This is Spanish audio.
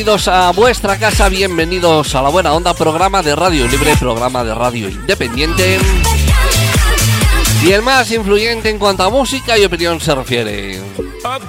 Bienvenidos a vuestra casa, bienvenidos a La Buena Onda, programa de radio libre, programa de radio independiente y el más influyente en cuanto a música y opinión se refiere.